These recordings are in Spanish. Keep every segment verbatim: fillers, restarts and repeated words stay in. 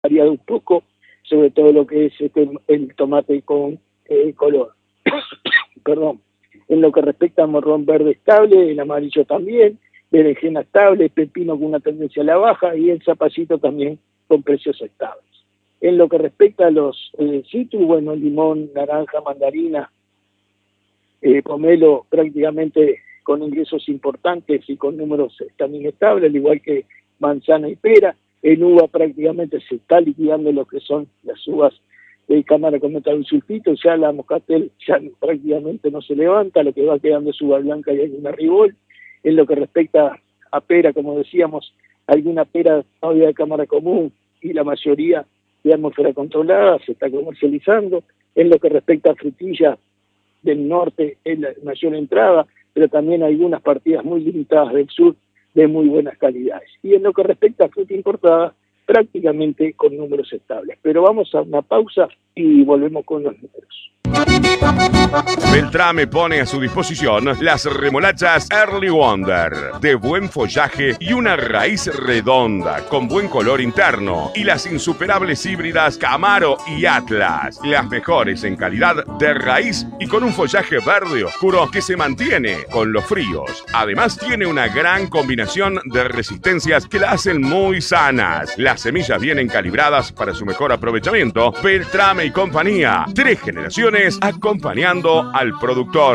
variado un poco, sobre todo lo que es este, el tomate con eh, color. Perdón. En lo que respecta a morrón verde estable, el amarillo también, berenjena estable, pepino con una tendencia a la baja y el zapallito también con precios estables. En lo que respecta a los eh, citrus, bueno, limón, naranja, mandarina, eh, pomelo prácticamente con ingresos importantes y con números también estables, al igual que manzana y pera. En uva prácticamente se está liquidando lo que son las uvas de cámara con metalsulfito, ya la moscatel ya prácticamente no se levanta, lo que va quedando es uva blanca y alguna ribol. En lo que respecta a pera, como decíamos, alguna pera todavía de cámara común y la mayoría de atmósfera controlada se está comercializando. En lo que respecta a frutilla del norte es la mayor entrada, pero también algunas partidas muy limitadas del sur de muy buenas calidades. Y en lo que respecta a fruta importada, prácticamente con números estables. Pero vamos a una pausa y volvemos con los números. Beltrame pone a su disposición las remolachas Early Wonder, de buen follaje y una raíz redonda, con buen color interno, y las insuperables híbridas Camaro y Atlas, las mejores en calidad de raíz y con un follaje verde oscuro que se mantiene con los fríos. Además tiene una gran combinación de resistencias que la hacen muy sanas. Las semillas vienen calibradas para su mejor aprovechamiento. Beltrame y compañía, tres generaciones acompañando al productor.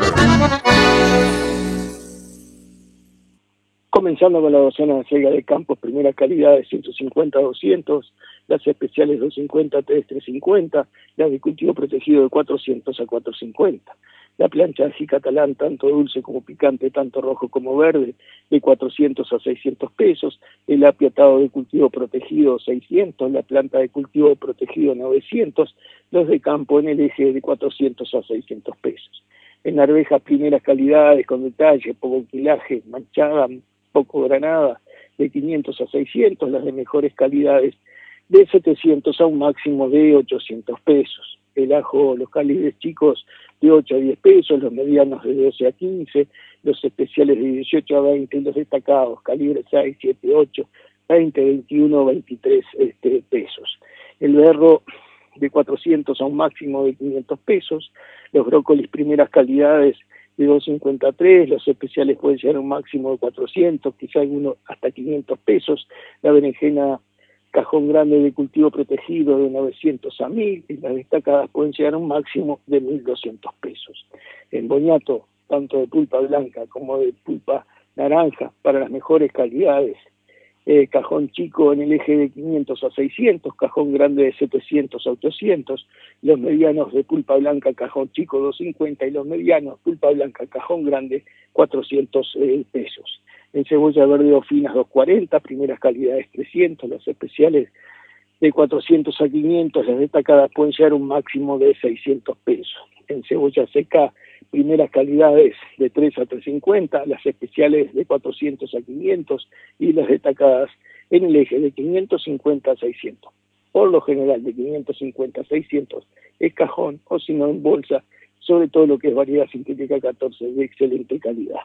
Comenzando con la docena de selga de campos, primera calidad de ciento cincuenta a doscientos, las especiales doscientos cincuenta a trescientos cincuenta, las de cultivo protegido de cuatrocientos a cuatrocientos cincuenta. La plancha de ají catalán, tanto dulce como picante, tanto rojo como verde, de cuatrocientos a seiscientos pesos, el apiatado de cultivo protegido seiscientos, la planta de cultivo protegido novecientos, los de campo en el eje de cuatrocientos a seiscientos pesos. En arvejas primeras calidades, con detalle, poco quilaje, manchada, poco granada, de quinientos a seiscientos, las de mejores calidades, de setecientos a un máximo de ochocientos pesos. El ajo, los calibres chicos de ocho a diez pesos, los medianos de doce a quince, los especiales de dieciocho a veinte y los destacados, calibre seis, siete, ocho, veinte, veintiuno, veintitrés este, pesos. El berro de cuatrocientos a un máximo de quinientos pesos, los brócolis primeras calidades de doscientos cincuenta a tres, los especiales pueden llegar a un máximo de cuatrocientos, quizá alguno hasta quinientos pesos, la berenjena cajón grande de cultivo protegido de novecientos a mil y las destacadas pueden llegar a un máximo de mil doscientos pesos. El boñato, tanto de pulpa blanca como de pulpa naranja, para las mejores calidades, eh, cajón chico en el eje de quinientos a seiscientos, cajón grande de setecientos a ochocientos, los medianos de pulpa blanca, cajón chico doscientos cincuenta y los medianos pulpa blanca, cajón grande cuatrocientos eh, pesos. En cebolla verde o finas doscientos cuarenta, primeras calidades trescientos, las especiales de cuatrocientos a quinientos, las destacadas pueden llegar a un máximo de seiscientos pesos. En cebolla seca, primeras calidades de tres a trescientos cincuenta, las especiales de cuatrocientos a quinientos y las destacadas en el eje de quinientos cincuenta a seiscientos. Por lo general de quinientos cincuenta a seiscientos es cajón o si no en bolsa, sobre todo lo que es variedad sintética catorce de excelente calidad.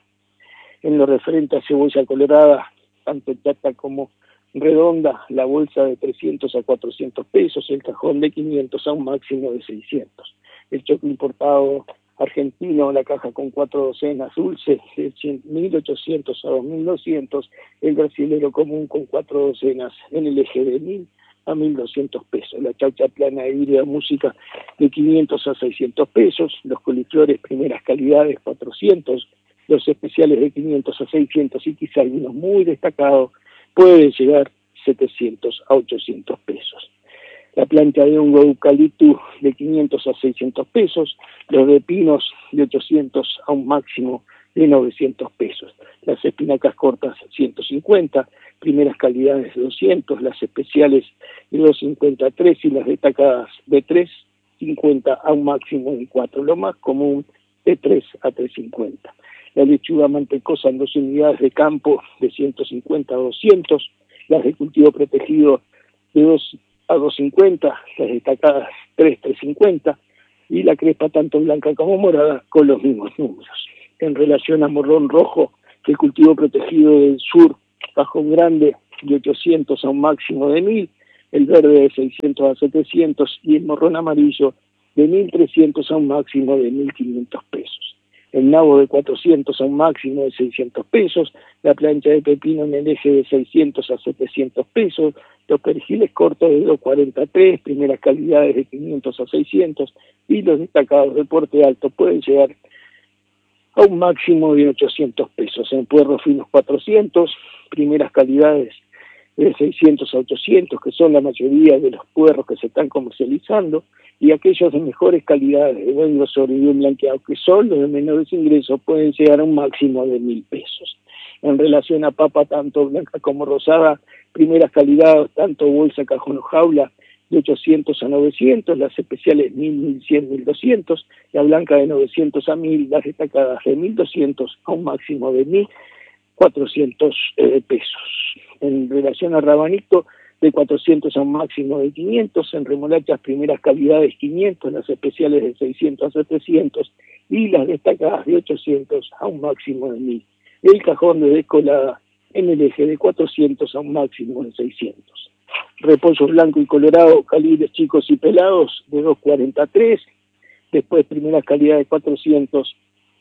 En lo referente a cebolla colorada, tanto chata como redonda, la bolsa de trescientos a cuatrocientos pesos, el cajón de quinientos a un máximo de seiscientos. El choclo importado argentino, la caja con cuatro docenas dulces, de mil ochocientos a dos mil doscientos, el brasilero común con cuatro docenas en el eje de mil a mil doscientos pesos, la chaucha plana de híbrida música de quinientos a seiscientos pesos, los coliflores primeras calidades cuatrocientos, los especiales de quinientos a seiscientos y quizá algunos muy destacados pueden llegar setecientos a ochocientos pesos. La planta de hongo eucalipto de quinientos a seiscientos pesos, los de pinos de ochocientos a un máximo de novecientos pesos, las espinacas cortas ciento cincuenta, primeras calidades de doscientos, las especiales de doscientos cincuenta a tres y las destacadas de trescientos cincuenta a un máximo de cuatro, lo más común de tres a trescientos cincuenta. La lechuga mantecosa en dos unidades de campo de ciento cincuenta a doscientos, las de cultivo protegido de dos a doscientos cincuenta, las destacadas tres a trescientos cincuenta y la crespa tanto blanca como morada con los mismos números. En relación a morrón rojo, el cultivo protegido del sur, cajón grande de ochocientos a un máximo de mil, el verde de seiscientos a setecientos y el morrón amarillo de mil trescientos a un máximo de mil quinientos pesos. El nabo de cuatrocientos a un máximo de seiscientos pesos, la plancha de pepino en el eje de seiscientos a setecientos pesos, los perejiles cortos de doscientos cuarenta a tres, primeras calidades de quinientos a seiscientos y los destacados de porte alto pueden llegar a un máximo de ochocientos pesos. En puerros finos cuatrocientos, primeras calidades de seiscientos a ochocientos, que son la mayoría de los puerros que se están comercializando, y aquellos de mejores calidades, de buen grosor y bien blanqueado, que son los de menores ingresos, pueden llegar a un máximo de mil pesos. En relación a papa, tanto blanca como rosada, primeras calidades, tanto bolsa, cajón o jaula, de ochocientos a novecientos, las especiales mil, mil cien, mil doscientos, la blanca de novecientos a mil, las destacadas de mil doscientos a un máximo de mil cuatrocientos eh, pesos. En relación a rabanito, de cuatrocientos a un máximo de quinientos, en remolachas primeras calidades quinientos, las especiales de seiscientos a setecientos y las destacadas de ochocientos a un máximo de mil. El cajón de descolada en el eje de cuatrocientos a un máximo de seiscientos. Repollo blanco y colorado, calibres chicos y pelados de doscientos cuarenta a tres, después primeras calidades de cuatrocientos,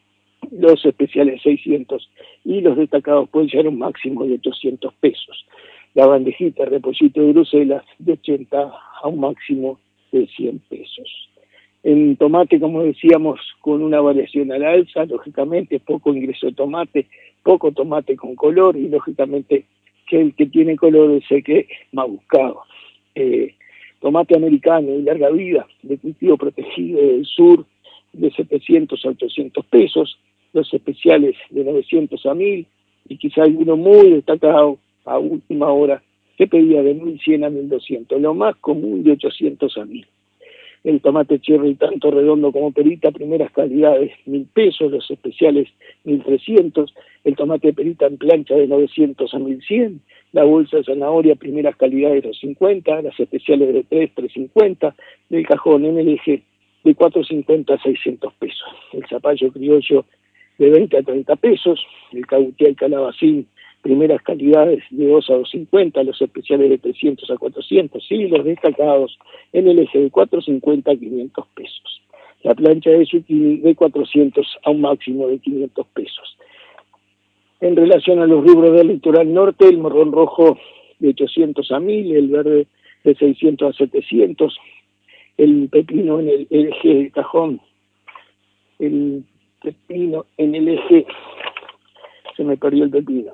los especiales seiscientos y los destacados pueden llegar a un máximo de ochocientos pesos. La bandejita, repollito de Bruselas, de ochenta a un máximo de cien pesos. En tomate, como decíamos, con una variación al alza, lógicamente poco ingreso de tomate, poco tomate con color y lógicamente que el que tiene color es el que más buscado. Eh, tomate americano y larga vida, de cultivo protegido del sur, de setecientos a ochocientos pesos, los especiales de novecientos a mil y quizá alguno muy destacado a última hora que pedía de mil cien a mil doscientos, lo más común de ochocientos a mil. El tomate cherry tanto redondo como perita, primeras calidades mil pesos, los especiales mil trescientos, el tomate perita en plancha de novecientos a mil cien, la bolsa de zanahoria primeras calidades de cincuenta, las especiales de tres, tres cincuenta, el cajón en el eje de cuatrocientos cincuenta a seiscientos pesos, el zapallo criollo de veinte a treinta pesos, el cabuté y calabacín primeras calidades de dos a doscientos cincuenta, los especiales de trescientos a cuatrocientos y los destacados en el eje de cuatrocientos cincuenta a quinientos pesos. La plancha de zucchini de cuatrocientos a un máximo de quinientos pesos. En relación a los rubros del litoral norte, el morrón rojo de ochocientos a mil, el verde de seiscientos a setecientos, el pepino en el eje del cajón, el pepino en el eje, se me perdió el pepino,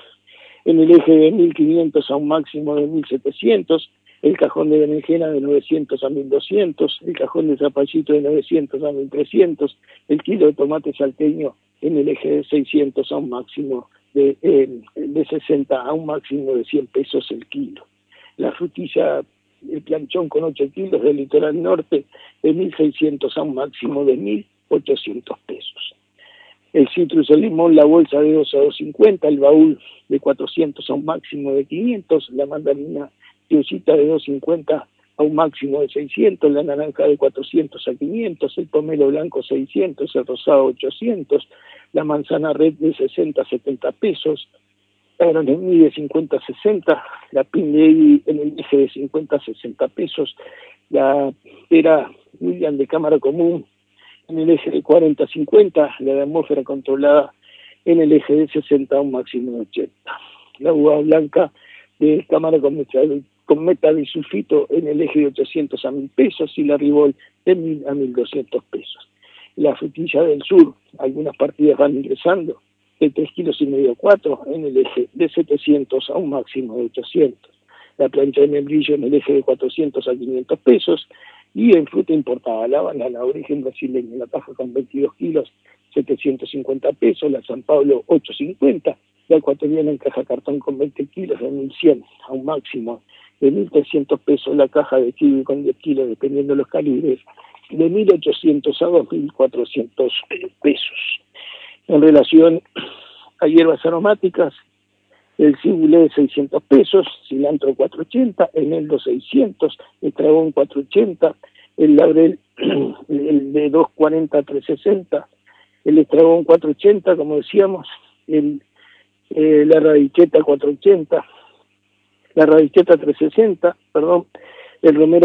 en el eje de mil quinientos a un máximo de mil setecientos, el cajón de berenjena de novecientos a mil doscientos, el cajón de zapallito de novecientos a mil trescientos, el kilo de tomate salteño en el eje de seiscientos a un máximo de, eh, de sesenta a un máximo de cien pesos el kilo. La frutilla, el planchón con ocho kilos del litoral norte de mil seiscientos a un máximo de mil ochocientos pesos. El citrus, el limón, la bolsa de dos a doscientos cincuenta, el baúl de cuatrocientos a un máximo de quinientos, la mandarina criosita de doscientos cincuenta a un máximo de seiscientos, la naranja de cuatrocientos a quinientos, el pomelo blanco seiscientos, el rosado ochocientos, la manzana red de sesenta a setenta pesos, la granemi de cincuenta a sesenta, la pinley en el eje de cincuenta a sesenta pesos, la pera William de cámara común en el eje de cuarenta a cincuenta, la de atmósfera controlada en el eje de sesenta a un máximo de ochenta. La uva blanca de cámara con, con metabisulfito en el eje de ochocientos a mil pesos y la ribol de mil a mil doscientos pesos. La frutilla del sur, algunas partidas van ingresando de tres kilos y medio a cuatro en el eje de setecientos a un máximo de ochocientos. La plancha de membrillo en el eje de cuatrocientos a quinientos pesos y en fruta importada, la banana origen brasileño, la caja con veintidós kilos, setecientos cincuenta pesos, la San Pablo ochocientos cincuenta, la ecuatoriana en caja cartón con veinte kilos de mil cien a un máximo de mil trescientos pesos, la caja de kiwi con diez kilos, dependiendo de los calibres, de mil ochocientos a dos mil cuatrocientos pesos. En relación a hierbas aromáticas, el cibulé de seiscientos pesos, cilantro cuatrocientos ochenta, eneldo seiscientos, estragón cuatrocientos ochenta, el laurel el de doscientos cuarenta a trescientos sesenta, el estragón cuatrocientos ochenta, como decíamos, el, eh, la radicheta cuatrocientos ochenta, la radicchetta trescientos sesenta, perdón, el romero